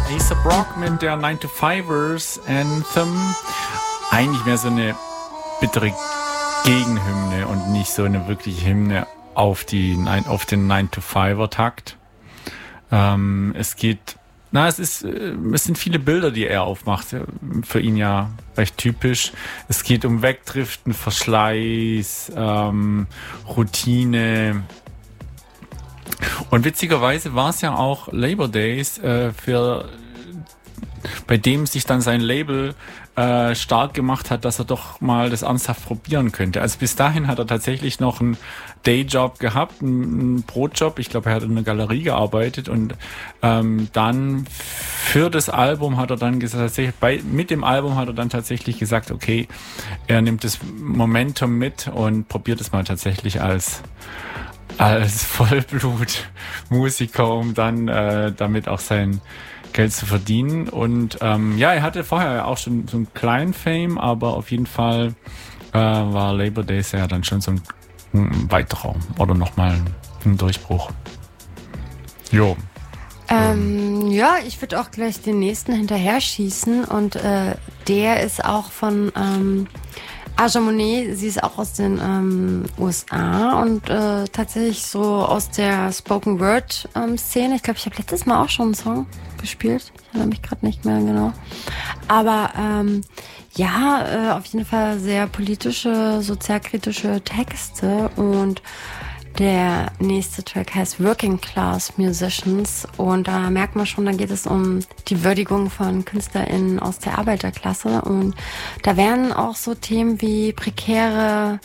A$AP Rock mit der 9-to-5ers Anthem. Eigentlich mehr so eine bittere Gegenhymne und nicht so eine wirkliche Hymne auf den 9-to-5er-Takt. Es sind viele Bilder, die er aufmacht. Für ihn ja recht typisch. Es geht um Wegdriften, Verschleiß, Routine. Und witzigerweise war es ja auch Labor Days, bei dem sich dann sein Label stark gemacht hat, dass er doch mal das ernsthaft probieren könnte. Also bis dahin hat er tatsächlich noch einen Dayjob gehabt, einen Brotjob. Ich glaube, er hat in einer Galerie gearbeitet und dann für das Album hat er dann gesagt, mit dem Album hat er dann tatsächlich gesagt, okay, er nimmt das Momentum mit und probiert es mal tatsächlich als Vollblut-Musiker, um dann damit auch sein Geld zu verdienen. Und er hatte vorher auch schon so einen kleinen Fame, aber auf jeden Fall war Labor Days ja dann schon so ein weiterer oder nochmal ein Durchbruch. Jo. Ich würde auch gleich den nächsten hinterher schießen und der ist auch von Aja Monet. Sie ist auch aus den USA und tatsächlich so aus der Spoken Word Szene. Ich glaube, ich habe letztes Mal auch schon einen Song gespielt. Ich erinnere mich gerade nicht mehr genau. Aber auf jeden Fall sehr politische, sozialkritische Texte und der nächste Track heißt Working Class Musicians und da merkt man schon, da geht es um die Würdigung von KünstlerInnen aus der Arbeiterklasse und da werden auch so Themen wie prekäre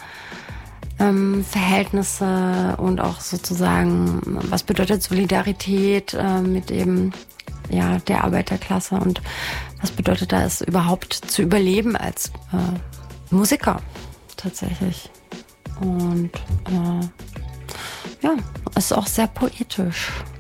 Verhältnisse und auch sozusagen, was bedeutet Solidarität mit eben der Arbeiterklasse und was bedeutet da es überhaupt zu überleben als Musiker tatsächlich. Und ist auch sehr poetisch.